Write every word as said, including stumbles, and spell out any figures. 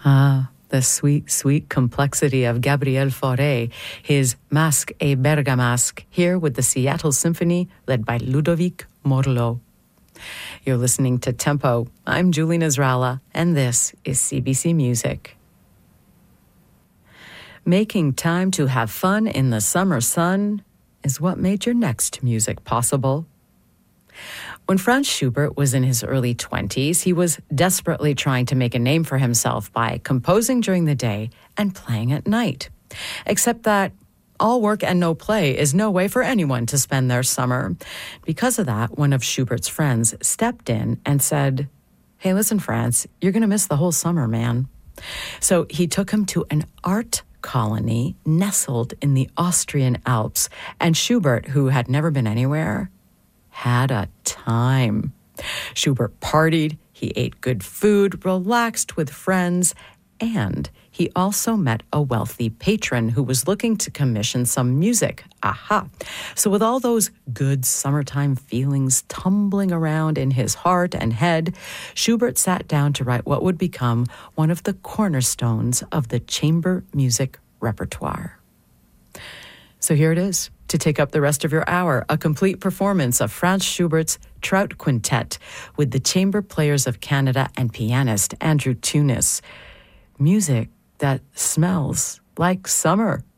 Ah, the sweet, sweet complexity of Gabriel Fauré, his Masque et Bergamasque, here with the Seattle Symphony led by Ludovic Morlot. You're listening to Tempo. I'm Julie Nasrallah, and this is C B C Music. Making time to have fun in the summer sun is what made your next music possible. When Franz Schubert was in his early twenties, he was desperately trying to make a name for himself by composing during the day and playing at night. Except that all work and no play is no way for anyone to spend their summer. Because of that, one of Schubert's friends stepped in and said, "Hey, listen, Franz, you're going to miss the whole summer, man." So he took him to an art colony nestled in the Austrian Alps, and Schubert, who had never been anywhere, had a time. Schubert partied, he ate good food, relaxed with friends, and he also met a wealthy patron who was looking to commission some music. Aha! So with all those good summertime feelings tumbling around in his heart and head, Schubert sat down to write what would become one of the cornerstones of the chamber music repertoire. So here it is, to take up the rest of your hour, a complete performance of Franz Schubert's Trout Quintet with the Chamber Players of Canada and pianist Andrew Tunis. Music that smells like summer.